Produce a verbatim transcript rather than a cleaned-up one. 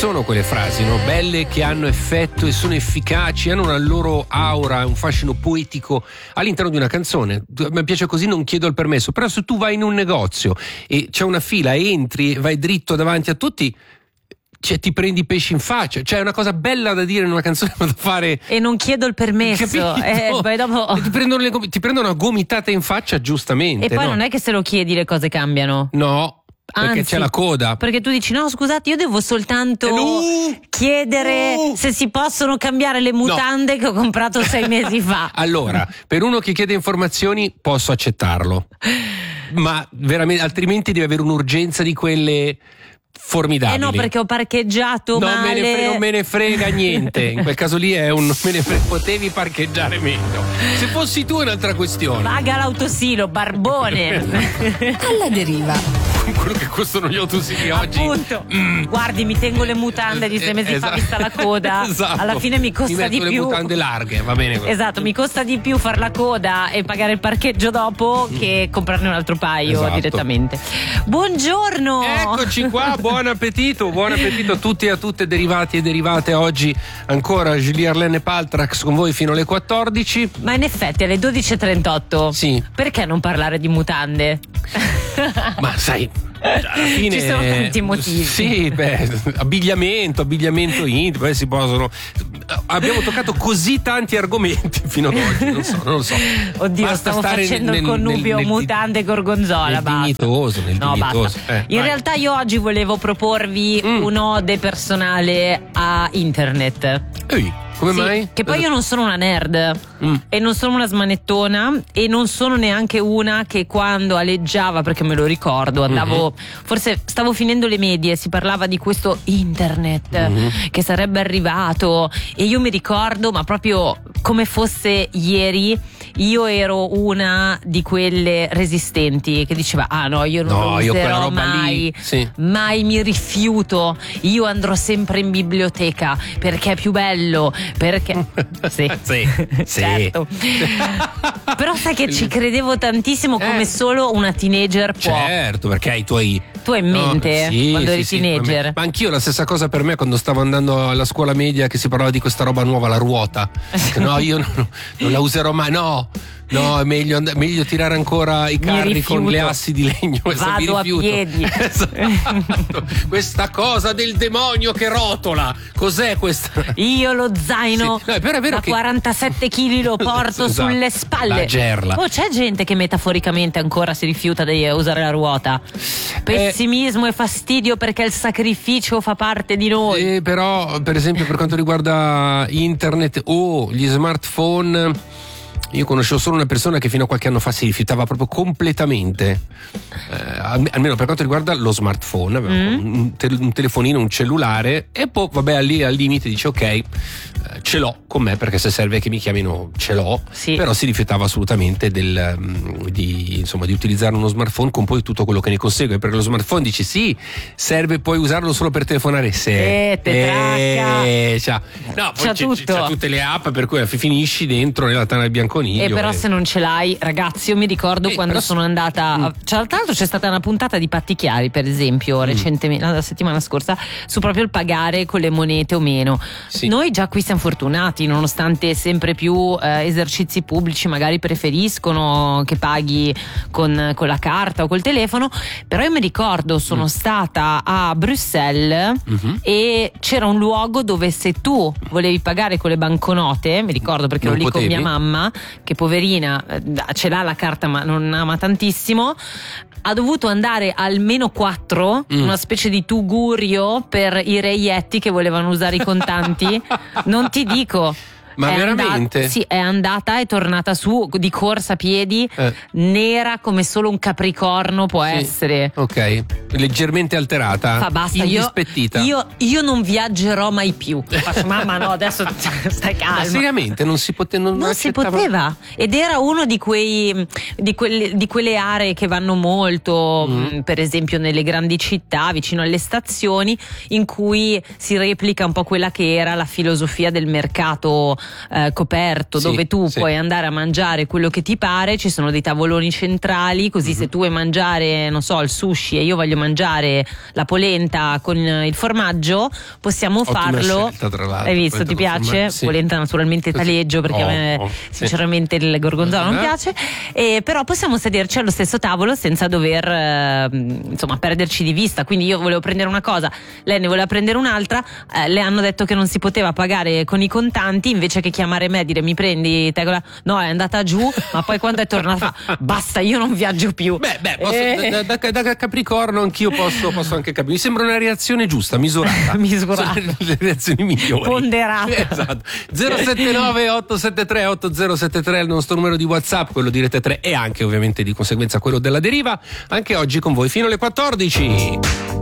sono quelle frasi, no? Belle, che hanno effetto e sono efficaci, hanno una loro aura, un fascino poetico all'interno di una canzone. A me piace così, non chiedo il permesso. Però se tu vai in un negozio e c'è una fila, entri, vai dritto davanti a tutti, cioè ti prendi pesci in faccia, cioè è una cosa bella da dire in una canzone, ma da fare e non chiedo il permesso, eh, poi dopo ti prendono, le, ti prendono una gomitata in faccia, giustamente, e poi no? Non è che se lo chiedi le cose cambiano, no, perché anzi, c'è la coda, perché tu dici no scusate, io devo soltanto no, chiedere no. se si possono cambiare le mutande, no, che ho comprato sei mesi fa. Allora, per uno che chiede informazioni posso accettarlo, ma veramente, altrimenti deve avere un'urgenza di quelle formidabili. Eh no, perché ho parcheggiato no, male. Me ne frega, non me ne frega niente. In quel caso lì è un me ne frega, potevi parcheggiare meglio. Se fossi tu è un'altra questione. Paga l'autosilo, barbone. Alla deriva. Quello che costano gli autosili oggi. Appunto. Mm. Guardi, mi tengo le mutande di sei mesi eh, fa, vista la coda. Esatto. Alla fine mi costa mi metto di le più. Le mutande larghe, va bene così. Esatto, mi costa di più far la coda e pagare il parcheggio dopo mm. che comprarne un altro paio, esatto, direttamente. Buongiorno. Eccoci qua, buon appetito, buon appetito a tutti e a tutte, derivati e derivate. Oggi ancora Julie Arlene Paltrax con voi fino alle quattordici. Ma in effetti alle dodici e trentotto sì. Perché non parlare di mutande? Ma sai, alla fine, ci sono tanti motivi. Sì, beh, abbigliamento, abbigliamento intimo, eh, si possono. Abbiamo toccato così tanti argomenti fino ad oggi, non so, non lo so. Oddio, basta stavo stare facendo nel, il connubio nel, nel, mutande e gorgonzola. Nel basta. dignitoso, nel no, dignitoso. Basta. Eh, In vai. realtà io oggi volevo proporvi mm. un'ode personale a internet. Ehi. Come sì, mai? Che poi io non sono una nerd mm. e non sono una smanettona e non sono neanche una che quando aleggiava, perché me lo ricordo, andavo, mm-hmm. forse stavo finendo le medie, si parlava di questo internet mm-hmm. che sarebbe arrivato e io mi ricordo, ma proprio come fosse ieri, io ero una di quelle resistenti che diceva ah no, io non no, lo io userò mai, lì, sì. mai mi rifiuto, io andrò sempre in biblioteca perché è più bello. Perché? Sì, sì, certo. Però sai che ci credevo tantissimo come eh. solo una teenager può. Certo, perché hai i tuoi. Tu hai in mente no, sì, quando sì, eri sì, teenager? Ma anch'io la stessa cosa per me quando stavo andando alla scuola media, che si parlava di questa roba nuova, la ruota. No, io non, non la userò mai, no. No, è meglio, and- meglio tirare ancora i carri con le assi di legno. Vado a piedi. Esatto. Questa cosa del demonio che rotola. Cos'è questa? Io lo zaino sì. no, però è vero da che... quarantasette chili lo porto esatto. sulle spalle. La gerla. Oh, c'è gente che metaforicamente ancora si rifiuta di usare la ruota. Pessimismo eh... e fastidio perché il sacrificio fa parte di noi. Eh, però, per esempio, per quanto riguarda internet o oh, gli smartphone, io conoscevo solo una persona che fino a qualche anno fa si rifiutava proprio completamente, eh, almeno per quanto riguarda lo smartphone, mm. un, te- un telefonino, un cellulare, e poi vabbè lì al limite dice ok, eh, ce l'ho con me perché se serve che mi chiamino ce l'ho, sì. Però si rifiutava assolutamente del, um, di, insomma, di utilizzare uno smartphone con poi tutto quello che ne consegue, perché lo smartphone dici sì, serve poi usarlo solo per telefonare, se eh, te eh, c'ha, no, poi c'ha c'è, tutto. c'ha tutte le app per cui finisci dentro nella tana del bianconiglio. E però e... se non ce l'hai, ragazzi, io mi ricordo eh, quando sono andata mm. cioè, tra l'altro c'è stata una puntata di Patti Chiari, per esempio, mm. recentemente, la settimana scorsa, su proprio il pagare con le monete o meno. Sì. Noi già qui siamo fortunati, nonostante sempre più eh, esercizi pubblici magari preferiscono che paghi con, con la carta o col telefono, però io mi ricordo sono mm. stata a Bruxelles mm-hmm. e c'era un luogo dove se tu volevi pagare con le banconote, mi ricordo perché non ero lì potevi? Con mia mamma, che poverina ce l'ha la carta ma non ama tantissimo, ha dovuto andare almeno quattro, mm. una specie di tugurio per i reietti che volevano usare i contanti. Non ti dico. Ma è veramente? Andata, sì, è andata e tornata su di corsa a piedi, eh. nera come solo un capricorno può sì. essere. Ok, leggermente alterata. Fa basta, indispettita. Io, io, io non viaggerò mai più. Faccio, mamma, no, adesso stai calma. Ma seriamente non si, pote- non non si poteva. Ed era uno di quei di quelle, di quelle aree che vanno molto, mm. mh, per esempio nelle grandi città, vicino alle stazioni, in cui si replica un po' quella che era la filosofia del mercato eh, coperto, sì, dove tu sì. puoi andare a mangiare quello che ti pare, ci sono dei tavoloni centrali, così mm-hmm. se tu vuoi mangiare, non so, il sushi e io voglio mangiare la polenta con il formaggio, possiamo Ottima farlo. Scelta, tra l'altro. Hai visto, ti piace? Sì. Polenta naturalmente taleggio, perché oh, a me oh, sinceramente sì. il gorgonzola non piace, e però possiamo sederci allo stesso tavolo senza dover eh, insomma perderci di vista. Quindi io volevo prendere una cosa, lei ne voleva prendere un'altra, eh, le hanno detto che non si poteva pagare con i contanti, invece che chiamare me e dire mi prendi tegola, no, è andata giù, ma poi quando è tornata fa basta, io non viaggio più. Beh, beh posso, eh. da, da, da Capricorno anch'io posso, posso anche capire, mi sembra una reazione giusta, misurata. misurata. Sono le reazioni migliori, ponderata. Esatto. zero sette nove otto sette tre otto zero sette tre è il nostro numero di WhatsApp, quello di Rete tre e anche ovviamente di conseguenza quello della Deriva. Anche oggi con voi fino alle quattordici.